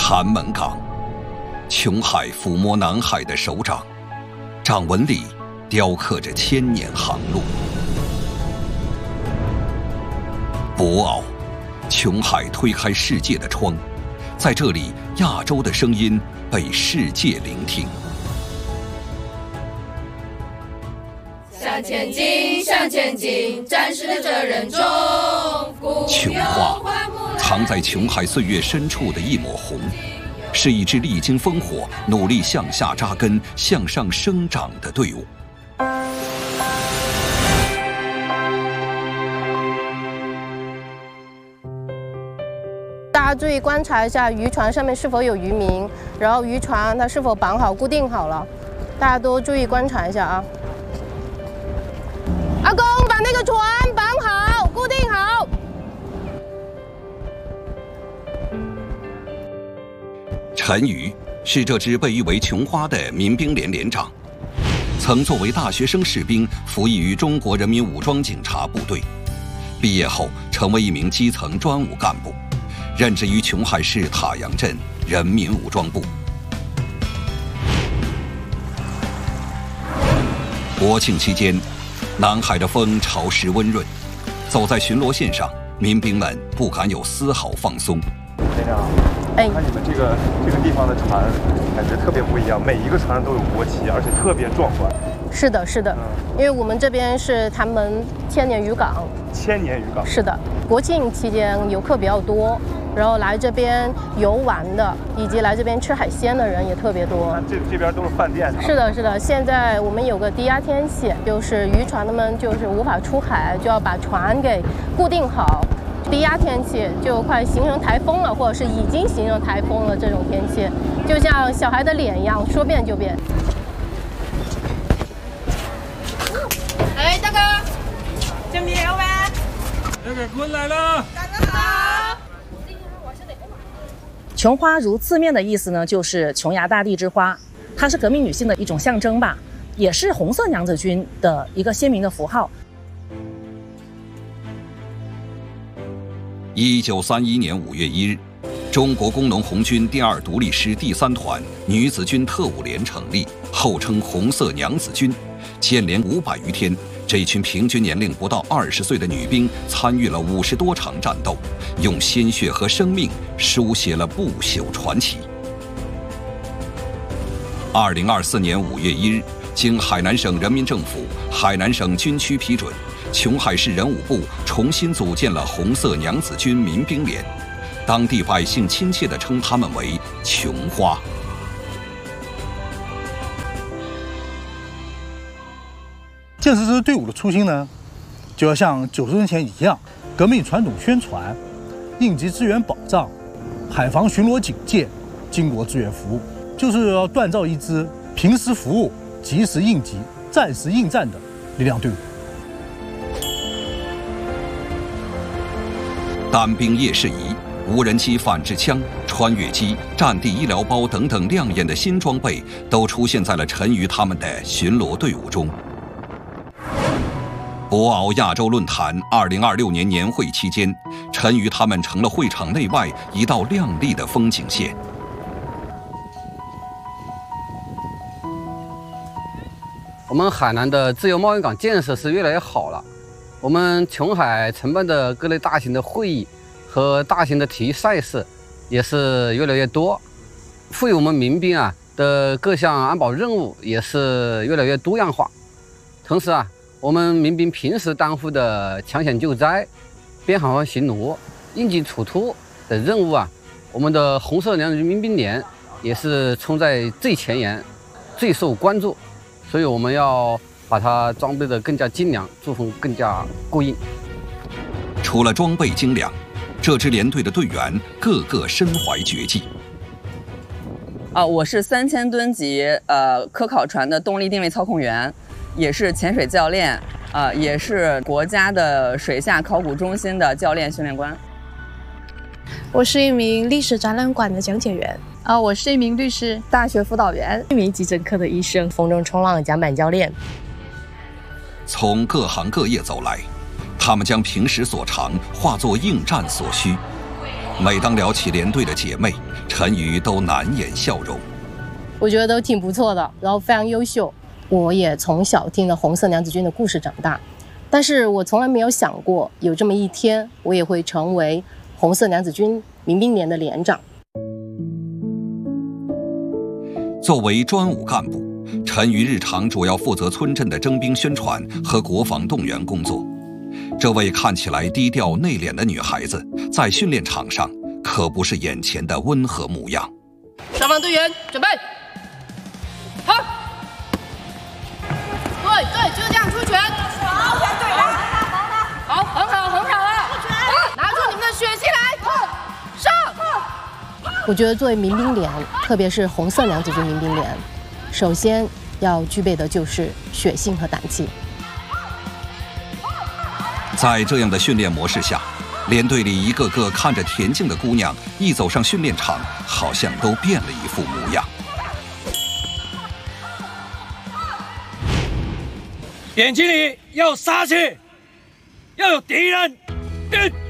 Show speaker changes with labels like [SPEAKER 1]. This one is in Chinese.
[SPEAKER 1] 谭门港，琼海抚摸南海的手掌，掌纹里雕刻着千年航路。博鳌，琼海推开世界的窗，在这里，亚洲的声音被世界聆听。
[SPEAKER 2] 向前进，向前进，展示着人中。
[SPEAKER 1] 琼花，藏在琼海岁月深处的一抹红，是一支历经烽火、努力向下扎根、向上生长的队伍。
[SPEAKER 3] 大家注意观察一下渔船上面是否有渔民，然后渔船它是否绑好、固定好了，大家都注意观察一下啊。阿公，把那个船绑好、固定好。
[SPEAKER 1] 陈瑜是这支被誉为琼花的民兵连连长，曾作为大学生士兵服役于中国人民武装警察部队，毕业后成为一名基层专务干部，任职于琼海市塔阳镇人民武装部。国庆期间，南海的风潮湿温润，走在巡逻线上，民兵们不敢有丝毫放松。
[SPEAKER 4] 连长，看你们这个地方的船，感觉特别不一样，每一个船上都有国旗，而且特别壮观。
[SPEAKER 3] 是的，是的，因为我们这边是谭门千年渔港。
[SPEAKER 4] 千年渔港。是
[SPEAKER 3] 的，国庆期间游客比较多，然后来这边游玩的，以及来这边吃海鲜的人也特别多。
[SPEAKER 4] 这边都是饭店。
[SPEAKER 3] 是的，是的。现在我们有个低压天气，就是渔船们就是无法出海，就要把船给固定好。低压天气就快形成台风了，或者是已经形成台风了，这种天气就像小孩的脸一样，说变就变。
[SPEAKER 2] 哎，大哥，这边有呗？
[SPEAKER 5] 那个坤来了。
[SPEAKER 2] 大哥好。
[SPEAKER 6] 琼花如字面的意思呢，就是琼崖大地之花，它是革命女性的一种象征吧，也是红色娘子军的一个鲜明的符号。
[SPEAKER 1] 1931年5月1日，中国工农红军第2独立师第3团女子军特务连成立，后称红色娘子军。建连500余天，这群平均年龄不到20岁的女兵参与了50多场战斗，用鲜血和生命书写了不朽传奇。2024年5月1日，经海南省人民政府、海南省军区批准，琼海市人武部重新组建了红色娘子军民兵连，当地百姓亲切地称他们为琼花。
[SPEAKER 7] 建设这支队伍的初心呢，就要像90年前一样，革命传统宣传、应急支援保障、海防巡逻警戒、经国支援服务，就是要锻造一支平时服务、及时应急、战时应战的力量队伍。
[SPEAKER 1] 单兵夜视仪、无人机反制枪、穿越机、战地医疗包等等亮眼的新装备，都出现在了陈瑜他们的巡逻队伍中。博鳌亚洲论坛2026年年会期间，陈瑜他们成了会场内外一道亮丽的风景线。
[SPEAKER 8] 我们海南的自由贸易港建设是越来越好了，我们琼海承办的各类大型的会议和大型的体育赛事也是越来越多，赋予我们民兵的各项安保任务也是越来越多样化。同时我们民兵平时担负的抢险救灾、边海防巡逻、应急处突的任务我们的红色娘子军民兵连也是冲在最前沿，最受关注，所以我们要把它装备得更加精良，作风更加过硬。
[SPEAKER 1] 除了装备精良，这支连队的队员个个身怀绝技。
[SPEAKER 9] 我是3000吨级科考船的动力定位操控员，也是潜水教练，也是国家的水下考古中心的教练训练官。
[SPEAKER 10] 我是一名历史展览馆的讲解员。
[SPEAKER 11] 我是一名律师、大学辅导员，
[SPEAKER 10] 一名急诊科的医生，
[SPEAKER 3] 风筝冲浪桨板教练。
[SPEAKER 1] 从各行各业走来，他们将平时所长化作应战所需。 每当聊起连队的姐妹，陈瑜都难掩笑容。
[SPEAKER 3] 我觉得都挺不错的，然后非常优秀。我也从小听了红色娘子军的故事长大，但是我从来没有想过有这么一天，我也会成为红色娘子军民兵连的连长。
[SPEAKER 1] 作为专武干部，陈瑜日常主要负责村镇的征兵宣传和国防动员工作。这位看起来低调内敛的女孩子，在训练场上可不是眼前的温和模样。
[SPEAKER 2] 上方队员准备，好，对，就这样出拳。好，对了，好，很好了，拿出你们的血气来，上！
[SPEAKER 3] 我觉得作为民兵连，特别是红色娘子军民兵连，首先要具备的就是血性和胆气。
[SPEAKER 1] 在这样的训练模式下，连队里一个个看着恬静的姑娘，一走上训练场，好像都变了一副模样。
[SPEAKER 5] 眼睛里要杀气，要有敌人。